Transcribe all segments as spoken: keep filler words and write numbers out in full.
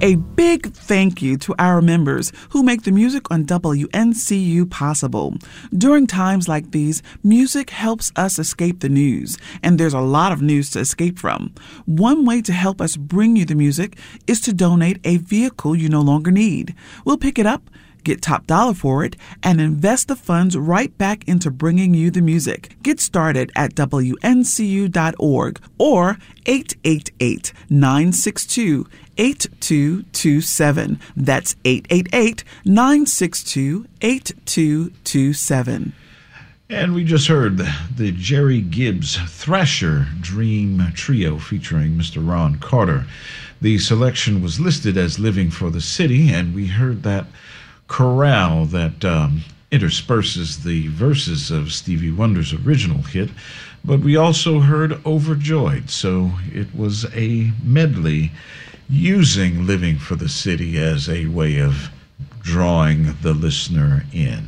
A big thank you to our members who make the music on W N C U possible. During times like these, music helps us escape the news, and there's a lot of news to escape from. One way to help us bring you the music is to donate a vehicle you no longer need. We'll pick it up, get top dollar for it, and invest the funds right back into bringing you the music. Get started at W N C U dot org or eight eight eight, nine six two, eight two two seven. That's eight eight eight, nine six two, eight two two seven. And we just heard the, the Jerry Gibbs Thrasher Dream Trio featuring Mister Ron Carter. The selection was listed as Living for the City, and we heard that chorale that um, intersperses the verses of Stevie Wonder's original hit, but we also heard Overjoyed, so it was a medley using Living for the City as a way of drawing the listener in.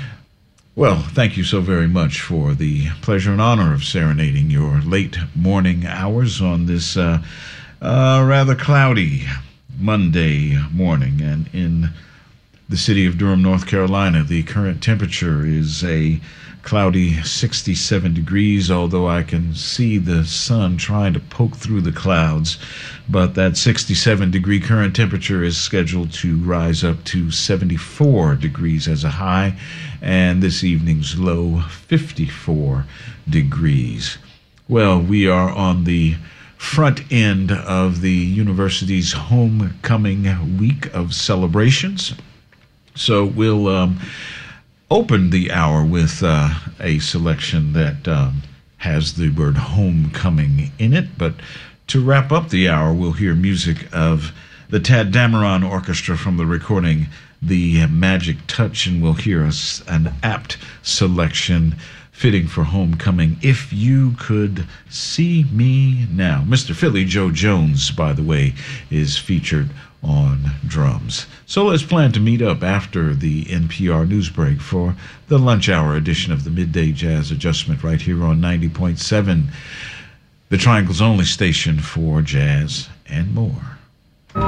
Well, thank you so very much for the pleasure and honor of serenading your late morning hours on this uh, uh, rather cloudy Monday morning. And in the city of Durham, North Carolina, the current temperature is a cloudy sixty-seven degrees, although I can see the sun trying to poke through the clouds. But that sixty-seven degree current temperature is scheduled to rise up to seventy-four degrees as a high, and this evening's low fifty-four degrees. Well, we are on the front end of the university's homecoming week of celebrations. So we'll um, open the hour with uh, a selection that um, has the word homecoming in it. But to wrap up the hour, we'll hear music of the Tad Dameron Orchestra from the recording The Magic Touch, and we'll hear us an apt selection fitting for homecoming, If You Could See Me Now. Mister Philly Joe Jones, by the way, is featured on drums. So let's plan to meet up after the N P R news break for the lunch hour edition of the Midday Jazz Adjustment right here on ninety point seven, the Triangle's only station for jazz and more.